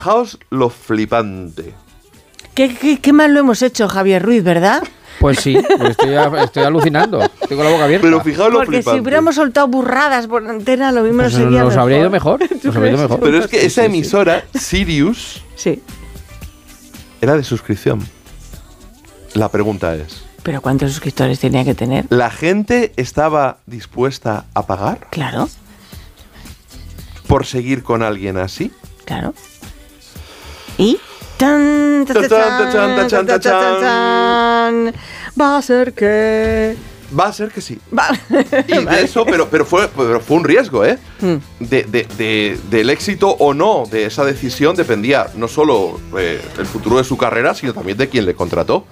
Fijaos lo flipante. ¿Qué mal lo hemos hecho, Javier Ruiz, ¿verdad? Pues sí, estoy alucinando. Tengo la boca abierta. Pero fijaos lo Porque flipante. si hubiéramos soltado burradas por antena, lo mismo Pues sería nos mejor. habría ido mejor. Nos habría ido mejor. Pero es que esa emisora, Sirius, Sí. era de suscripción. La pregunta es, ¿Pero cuántos suscriptores tenía que tener? ¿la gente estaba dispuesta a pagar Claro, por seguir con alguien así? claro. ¿Y? ¡Tan, tan, tan, tan, tan, tan, tan! Va a ser que... Va a ser que sí. Va. Y de eso, pero fue un riesgo, ¿eh? Del éxito o no de esa decisión dependía no solo el futuro de su carrera, sino también de quien le contrató.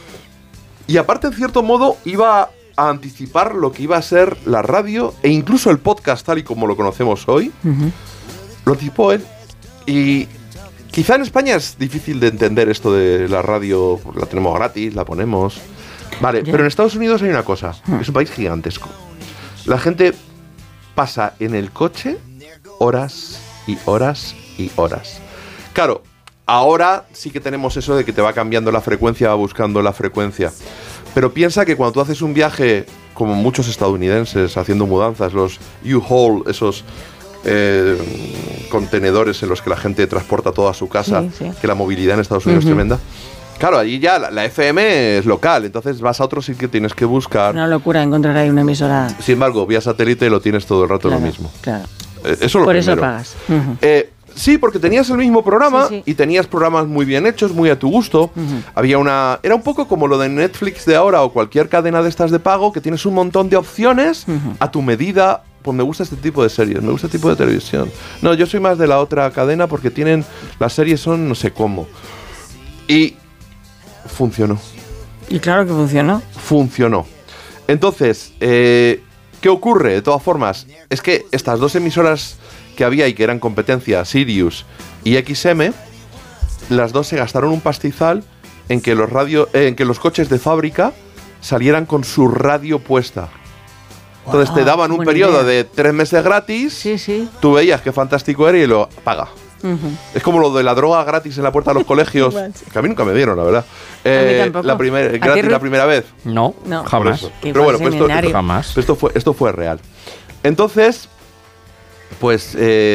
Y aparte, en cierto modo, iba a anticipar lo que iba a ser la radio e incluso el podcast tal y como lo conocemos hoy. Lo anticipó él. Y quizá en España es difícil de entender esto de la radio, la tenemos gratis, la ponemos. Vale, Ya. pero en Estados Unidos hay una cosa, es un país gigantesco. La gente pasa en el coche horas y horas y horas. Claro, ahora sí que tenemos eso de que te va cambiando la frecuencia, va buscando la frecuencia. Pero piensa que cuando tú haces un viaje, como muchos estadounidenses haciendo mudanzas, los U-Haul, esos contenedores en los que la gente transporta toda su casa, Sí, sí. que la movilidad en Estados Unidos es tremenda. Claro, allí ya la FM es local, entonces vas a otro sitio que tienes que buscar. Una locura encontrar ahí una emisora. Sin embargo, vía satélite lo tienes todo el rato Claro, lo mismo. Claro. Eso es lo Por eso primero. pagas. Ujú. Sí, porque tenías el mismo programa Sí, sí. y tenías programas muy bien hechos, muy a tu gusto. Había era un poco como lo de Netflix de ahora o cualquier cadena de estas de pago, que tienes un montón de opciones a tu medida. Pues me gusta este tipo de series, me gusta este tipo de televisión. No, yo soy más de la otra cadena porque las series son no sé cómo. Y funcionó. Y claro que funcionó. Funcionó. Entonces, ¿qué ocurre? De todas formas, es que estas dos emisoras que había y que eran competencia, Sirius y XM, las dos se gastaron un pastizal en que los coches de fábrica salieran con su radio puesta. Entonces te daban un buena periodo idea. de 3 meses gratis, Sí, sí. tú veías qué fantástico era y lo paga. Es como lo de la droga gratis en la puerta de los colegios, que a mí nunca me dieron, la verdad. mí tampoco. Gratis la primera vez. No, No. jamás. Por eso. Qué Pero bueno, buen pues esto, seminario. Jamás. esto fue real. Entonces, pues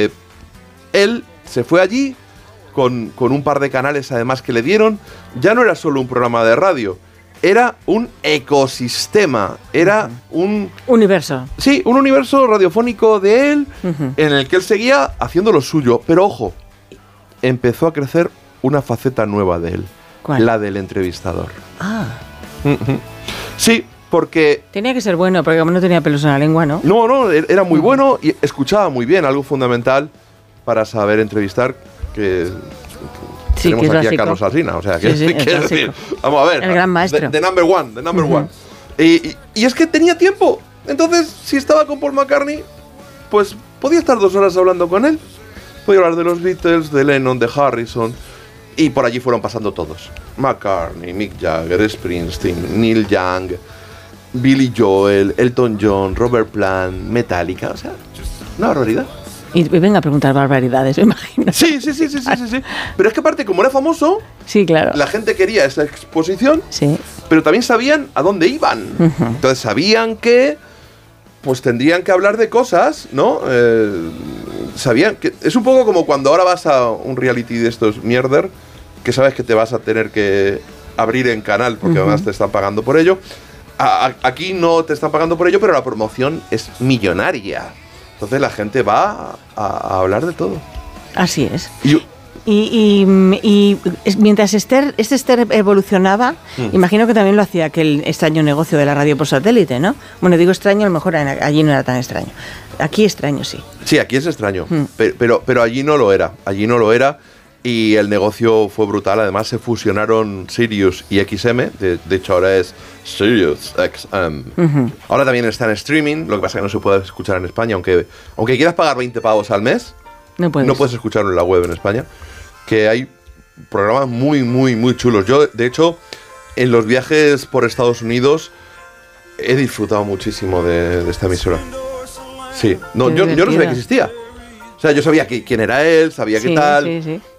él se fue allí con un par de canales además que le dieron. Ya no era solo un programa de radio, era un ecosistema, era un Universo. universo radiofónico de él en el que él seguía haciendo lo suyo. Pero ojo, empezó a crecer una faceta nueva de él, ¿Cuál? la del entrevistador. Ah. Sí, porque Tenía que ser bueno, porque como no tenía pelos en la lengua, ¿no? no, era muy bueno y escuchaba muy bien, algo fundamental para saber entrevistar, que Sí, tenemos que es aquí básico. a Carlos Alsina, o sea, que, Sí, sí, el quiero clásico. decir, vamos a ver. El gran maestro. The number one. Y es que tenía tiempo. Entonces, si estaba con Paul McCartney, pues podía estar 2 horas hablando con él. Podía hablar de los Beatles, de Lennon, de Harrison. Y por allí fueron pasando todos. McCartney, Mick Jagger, Springsteen, Neil Young, Billy Joel, Elton John, Robert Plant, Metallica. O sea, una barbaridad. Y venga a preguntar barbaridades, me imagino. Sí. Pero es que aparte, como era famoso, Sí, claro. la gente quería esa exposición, Sí. pero también sabían a dónde iban. Entonces sabían que pues tendrían que hablar de cosas, ¿no? Sabían que es un poco como cuando ahora vas a un reality de estos mierder, que sabes que te vas a tener que abrir en canal porque además te están pagando por ello. Aquí no te están pagando por ello, pero la promoción es millonaria. Entonces la gente va a hablar de todo. Así es. Y Y mientras Esther evolucionaba, imagino que también lo hacía aquel extraño negocio de la radio por satélite, ¿no? Bueno, digo extraño, a lo mejor allí no era tan extraño. Aquí extraño, sí. sí, aquí es extraño, pero allí no lo era. Allí no lo era y el negocio fue brutal. Además se fusionaron Sirius y XM. De hecho ahora es Sirius XM. Ahora también está en streaming. Lo que pasa es que no se puede escuchar en España. Aunque quieras pagar 20 pavos al mes, No puedes escucharlo en la web en España. Que hay programas muy, muy, muy chulos. Yo, de hecho, en los viajes por Estados Unidos he disfrutado muchísimo de esta emisora. Sí, no, yo no sabía que existía. O sea, yo sabía quién era él, sabía qué tal. Sí, sí.